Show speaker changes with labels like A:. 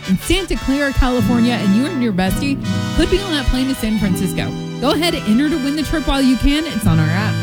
A: in Santa Clara, California, and you and your bestie could be on that plane to San Francisco. Go ahead and enter to win the trip while you can. It's on our app.